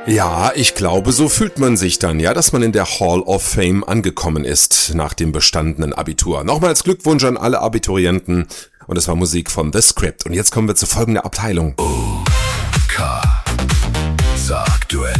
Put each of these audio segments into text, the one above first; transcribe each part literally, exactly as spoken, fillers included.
Ja, ich glaube, so fühlt man sich dann, ja, dass man in der Hall of Fame angekommen ist nach dem bestandenen Abitur. Nochmals Glückwunsch an alle Abiturienten und es war Musik von The Script. Und jetzt kommen wir zu folgender Abteilung. O K Sagduell.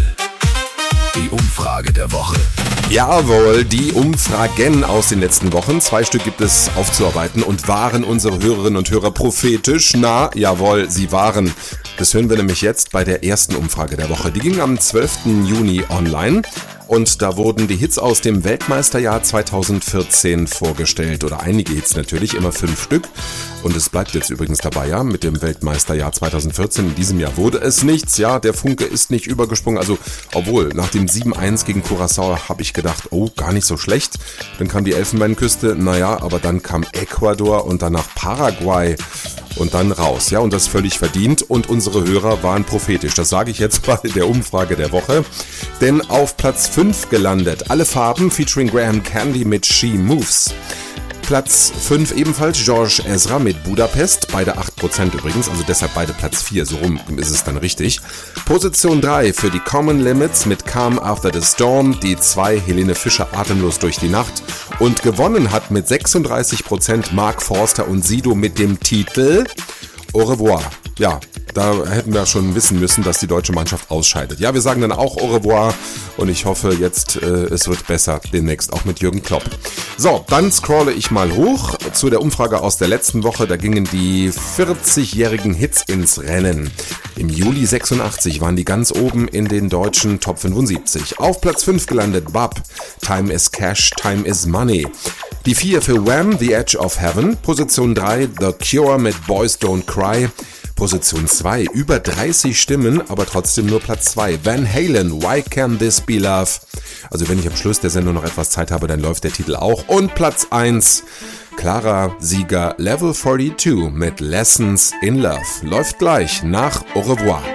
Die Umfrage der Woche. Jawohl, die Umfragen aus den letzten Wochen. Zwei Stück gibt es aufzuarbeiten. Und waren unsere Hörerinnen und Hörer prophetisch? Na, jawohl, sie waren. Das hören wir nämlich jetzt bei der ersten Umfrage der Woche. Die ging am zwölften Juni online. Und da wurden die Hits aus dem Weltmeisterjahr zweitausendvierzehn vorgestellt. Oder einige Hits natürlich, immer fünf Stück. Und es bleibt jetzt übrigens dabei, ja, mit dem Weltmeisterjahr zweitausendvierzehn. In diesem Jahr wurde es nichts, ja, der Funke ist nicht übergesprungen. Also, obwohl, nach dem sieben eins gegen Curaçao habe ich gedacht, oh, gar nicht so schlecht. Dann kam die Elfenbeinküste, naja, aber dann kam Ecuador und danach Paraguay. Und dann raus, ja, und das völlig verdient. Und unsere Hörer waren prophetisch. Das sage ich jetzt bei der Umfrage der Woche. Denn auf Platz fünf gelandet, Alle Farben featuring Graham Candy mit She Moves. Platz fünf ebenfalls George Ezra mit Budapest, beide acht Prozent übrigens, also deshalb beide Platz vier, so rum ist es dann richtig. Position drei für die Common Limits mit Calm After the Storm, die zwei Helene Fischer Atemlos durch die Nacht. Und gewonnen hat mit sechsunddreißig Prozent Mark Forster und Sido mit dem Titel Au revoir. Ja, da hätten wir schon wissen müssen, dass die deutsche Mannschaft ausscheidet. Ja, wir sagen dann auch Au revoir und ich hoffe jetzt, äh, es wird besser demnächst auch mit Jürgen Klopp. So, dann scrolle ich mal hoch zu der Umfrage aus der letzten Woche. Da gingen die vierzigjährigen Hits ins Rennen. Im Juli sechsundachtzig waren die ganz oben in den deutschen Top fünfundsiebzig. Auf Platz fünf gelandet B A P, Time is Cash, Time is Money. Die vier für Wham, The Edge of Heaven. Position drei, The Cure mit Boys Don't Cry. Position zwei, über dreißig Stimmen, aber trotzdem nur Platz zwei. Van Halen, Why Can This Be Love? Also wenn ich am Schluss der Sendung noch etwas Zeit habe, dann läuft der Titel auch. Und Platz eins, klarer Sieger Level zweiundvierzig mit Lessons in Love. Läuft gleich nach Au revoir.